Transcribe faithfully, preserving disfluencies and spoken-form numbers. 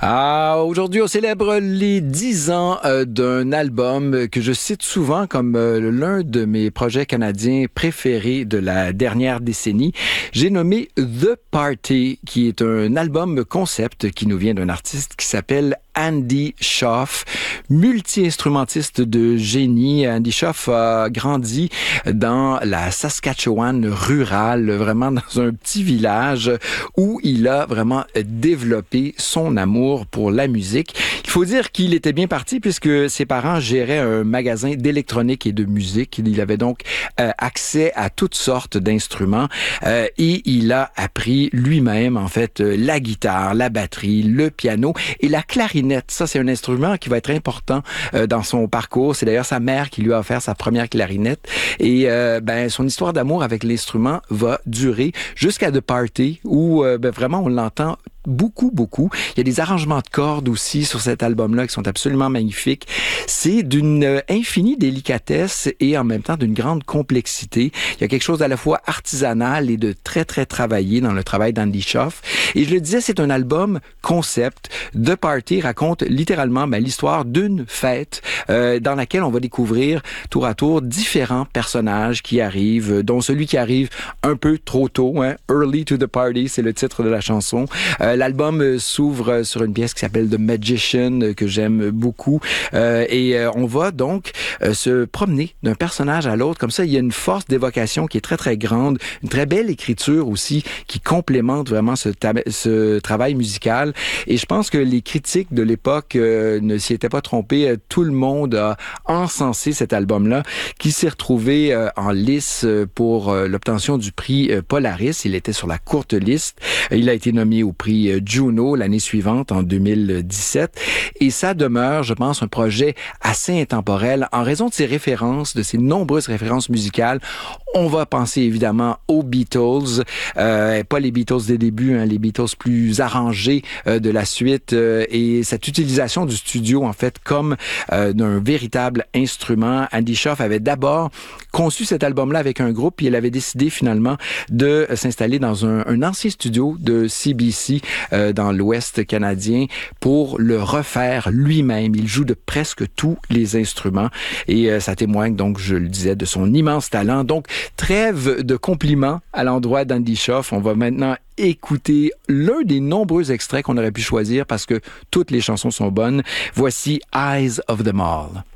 Ah, aujourd'hui, on célèbre les dix ans euh, d'un album que je cite souvent comme euh, l'un de mes projets canadiens préférés de la dernière décennie. J'ai nommé The Party, qui est un album concept qui nous vient d'un artiste qui s'appelle Andy Shauf, multi-instrumentiste de génie. Andy Shauf a grandi dans la Saskatchewan rurale, vraiment dans un petit village où il a vraiment développé son amour pour la musique. Il faut dire qu'il était bien parti puisque ses parents géraient un magasin d'électronique et de musique. Il avait donc euh, accès à toutes sortes d'instruments euh, et il a appris lui-même, en fait, la guitare, la batterie, le piano et la clarinette. Ça, c'est un instrument qui va être important euh, dans son parcours. C'est d'ailleurs sa mère qui lui a offert sa première clarinette. Et euh, ben, son histoire d'amour avec l'instrument va durer jusqu'à The Party, où euh, ben, vraiment on l'entend beaucoup, beaucoup. Il y a des arrangements de cordes aussi sur cet album-là qui sont absolument magnifiques. C'est d'une infinie délicatesse et en même temps d'une grande complexité. Il y a quelque chose à la fois artisanal et de très, très travaillé dans le travail d'Andy Shauf. Et je le disais, c'est un album concept. The Party raconte littéralement ben, l'histoire d'une fête euh, dans laquelle on va découvrir tour à tour différents personnages qui arrivent, dont celui qui arrive un peu trop tôt, hein, Early to the Party, c'est le titre de la chanson. Euh, L'album s'ouvre sur une pièce qui s'appelle The Magician, que j'aime beaucoup. Euh, et euh, on va donc euh, se promener d'un personnage à l'autre. Comme ça, il y a une force d'évocation qui est très, très grande. Une très belle écriture aussi qui complémente vraiment ce, ta- ce travail musical. Et je pense que les critiques de l'époque euh, ne s'y étaient pas trompés. Tout le monde a encensé cet album-là qui s'est retrouvé euh, en lice pour euh, l'obtention du prix euh, Polaris. Il était sur la courte liste. Il a été nommé au prix Juno l'année suivante, en deux mille dix-sept. Et ça demeure, je pense, un projet assez intemporel en raison de ses références, de ses nombreuses références musicales. On va penser évidemment aux Beatles, euh, pas les Beatles des débuts, hein, les Beatles plus arrangés euh, de la suite euh, et cette utilisation du studio en fait comme euh, d'un véritable instrument. Andy Shauf avait d'abord conçu cet album-là avec un groupe puis il avait décidé finalement de s'installer dans un, un ancien studio de C B C euh, dans l'Ouest canadien pour le refaire lui-même. Il joue de presque tous les instruments et euh, ça témoigne donc, je le disais, de son immense talent. Donc, trêve de compliments à l'endroit d'Andy Shauf. On va maintenant écouter l'un des nombreux extraits qu'on aurait pu choisir parce que toutes les chansons sont bonnes. Voici Eyes of the Mall.